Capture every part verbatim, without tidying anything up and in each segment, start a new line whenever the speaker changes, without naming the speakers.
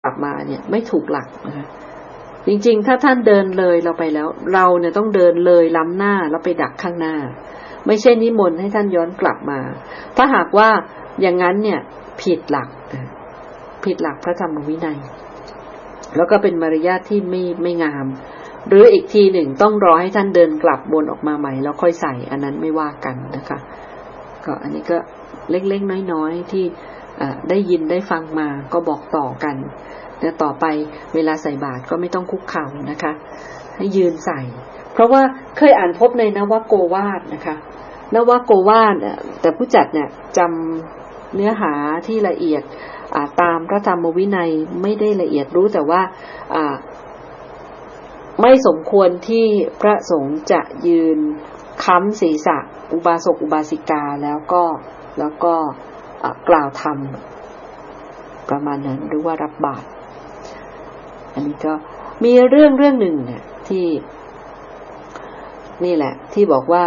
กลับมาเนี่ยไม่ถูกหลักนะคะจริงๆถ้าท่านเดินเลยเราไปแล้วเราเนี่ยต้องเดินเลยล้ำหน้าแล้วไปดักข้างหน้าไม่ใช่นิมนต์ให้ท่านย้อนกลับมาถ้าหากว่าอย่างนั้นเนี่ยผิดหลักผิดหลักพระธรรมวินัยแล้วก็เป็นมารยาทที่ไม่ไม่งามหรืออีกทีหนึ่งต้องรอให้ท่านเดินกลับวนออกมาใหม่แล้วค่อยใส่อันนั้นไม่ว่ากันนะคะก็อันนี้ก็เล็กๆน้อยๆที่ได้ยินได้ฟังมาก็บอกต่อกันแล้วต่อไปเวลาใส่บาตรก็ไม่ต้องคุกเข่านะคะให้ยืนใส่เพราะว่าเคยอ่านพบในนวโกวาทนะคะนวโกวาทแต่ผู้จัดเนี่ยจำเนื้อหาที่ละเอียดตามพระธรรมวินัยไม่ได้ละเอียดรู้แต่ว่าไม่สมควรที่พระสงฆ์จะยืนค้ำศีรษะอุบาสกอุบาสิกาแล้วก็แล้วก็กล่าวธรรมประมาณนั้นหรือว่ารับบาตรอันนี้ก็มีเรื่องเรื่องหนึ่งเนี่ยที่นี่แหละที่บอกว่า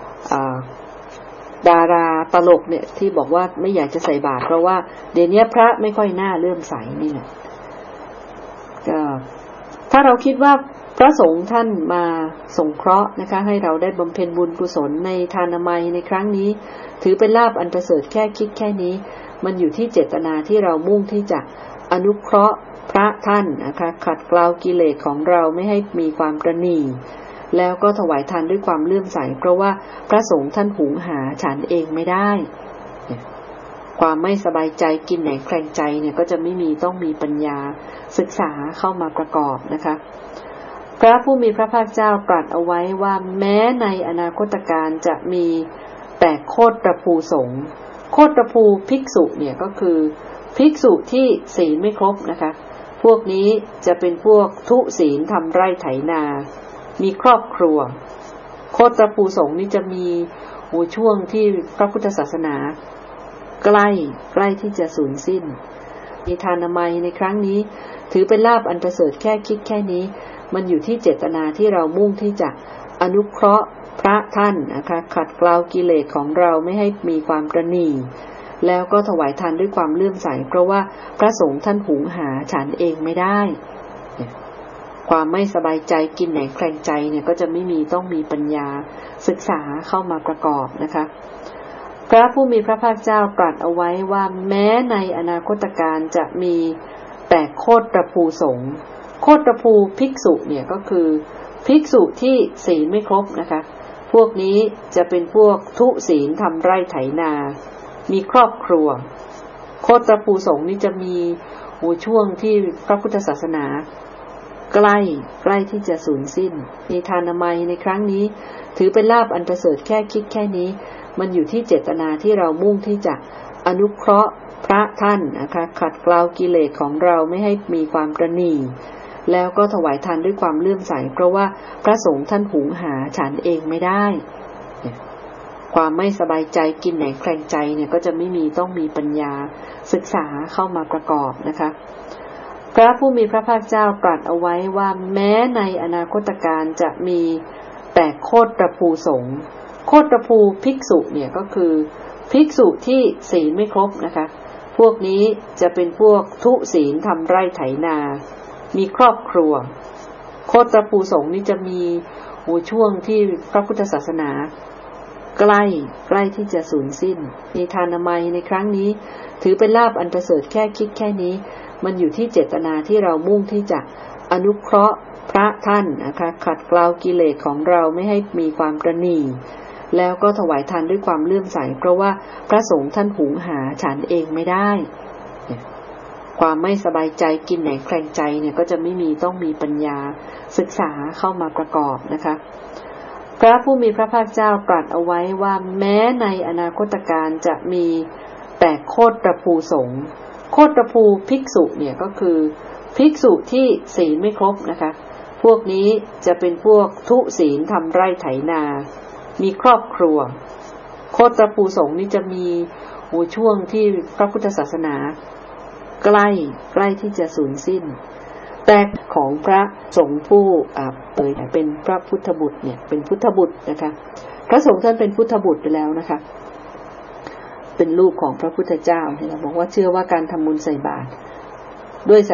ดาราตลกเนี่ยที่บอกว่าไม่อยากจะใส่บาตรเพราะว่าเดี๋ยวนี้พระไม่ค่อยน่าเลื่อมใสนี่แหละก็ถ้าเราคิดว่าพระสงฆ์ท่านมาสงเคราะห์นะคะให้เราได้บำเพ็ญบุญกุศลในทานามัยในครั้งนี้ถือเป็นลาภอันประเสริฐแค่คิดแค่นี้มันอยู่ที่เจตนาที่เรามุ่งที่จะอนุเคราะห์พระท่านนะคะขัดเกลากิเลสของเราไม่ให้มีความตระหนี่แล้วก็ถวายทานด้วยความเลื่อมใสเพราะว่าพระสงฆ์ท่านหุงหาฉันเองไม่ได้ความไม่สบายใจกินแหนงแคลงใจเนี่ยก็จะไม่มีต้องมีปัญญาศึกษาเข้ามาประกอบนะคะพระผู้มีพระภาคเจ้าตรัสเอาไว้ว่าแม้ในอนาคตการจะมีแต่โคตรภูสงฆ์โคตรภูภิกษุเนี่ยก็คือภิกษุที่ศีลไม่ครบนะคะพวกนี้จะเป็นพวกทุศีลทำไร่ไถนามีครอบครัวโคตรภูสงฆ์นี่จะมีโอ้ช่วงที่พระพุทธศาสนาใกล้ใกล้ที่จะสูญสิ้นมีทานามัยในครั้งนี้ถือเป็นลาภอันประเสริฐแค่คิดแค่นี้มันอยู่ที่เจตนาที่เรามุ่งที่จะอนุเคราะห์พระท่านนะคะขัดเกลากิเลสของเราไม่ให้มีความตระหนี่แล้วก็ถวายทานด้วยความเลื่อมใสเพราะว่าพระสงฆ์ท่านหุงหาฉันเองไม่ได้ความไม่สบายใจกินแหนงแคลงใจเนี่ยก็จะไม่มีต้องมีปัญญาศึกษาเข้ามาประกอบนะคะพระผู้มีพระภาคเจ้าตรัสเอาไว้ว่าแม้ในอนาคตการจะมีแต่โคตรภูสงฆ์โคตรภูภิกษุเนี่ยก็คือภิกษุที่ศีลไม่ครบนะคะพวกนี้จะเป็นพวกทุศีลทำไร่ไถนามีครอบครัวโคตรภูสงฆ์นี่จะมีโอ้ช่วงที่พระพุทธศาสนาใกล้ใกล้ที่จะสูญสิ้นมีทานามัยในครั้งนี้ถือเป็นลาภอันประเสริฐแค่คิดแค่นี้มันอยู่ที่เจตนาที่เรามุ่งที่จะอนุเคราะห์พระท่านนะคะขัดเกลากิเลสของเราไม่ให้มีความตระหนี่แล้วก็ถวายทานด้วยความเลื่อมใสเพราะว่าพระสงฆ์ท่านหุงหาฉันเองไม่ได้ความไม่สบายใจกินแหนงแคลงใจเนี่ยก็จะไม่มีต้องมีปัญญาศึกษาเข้ามาประกอบนะคะพระผู้มีพระภาคเจ้าตรัสเอาไว้ว่าแม้ในอนาคตการจะมีแต่โคตรภูสงฆ์โคตรภูภิกษุเนี่ยก็คือภิกษุที่ศีลไม่ครบนะคะพวกนี้จะเป็นพวกทุศีลทำไร่ไถนามีครอบครัวโคตรภูสงฆ์นี่จะมีโอ้ช่วงที่พระพุทธศาสนาใกล้ใกล้ที่จะสูญสิ้นมีทานามัยในครั้งนี้ถือเป็นลาภอันประเสริฐแค่คิดแค่นี้มันอยู่ที่เจตนาที่เรามุ่งที่จะอนุเคราะห์พระท่านนะคะขัดเกลากิเลสของเราไม่ให้มีความตระหนี่แล้วก็ถวายทานด้วยความเลื่อมใสเพราะว่าพระสงฆ์ท่านหุงหาฉันเองไม่ได้ความไม่สบายใจกินแหนงแคลงใจเนี่ยก็จะไม่มีต้องมีปัญญาศึกษาเข้ามาประกอบนะคะพระผู้มีพระภาคเจ้าตรัสเอาไว้ว่าแม้ในอนาคตการจะมีแต่โคตรภูสงฆ์โคตรภูภิกษุเนี่ยก็คือภิกษุที่ศีลไม่ครบนะคะพวกนี้จะเป็นพวกทุศีลทำไร่ไถนามีครอบครัวโคตรภูสงฆ์นี่จะมีโอ้ช่วงที่พระพุทธศาสนาใกล้ใกล้ที่จะสูญสิ้นแต่ของพระสงฆ์ผู้อ่าเอ่ยเป็นพระพุทธบุตรเนี่ยเป็นพุทธบุตรนะคะพระสงฆ์ท่านเป็นพุทธบุตรไปแล้วนะคะเป็นลูกของพระพุทธเจ้าที่เราบอกว่าเชื่อว่าการทำบุญใส่บาตรด้วย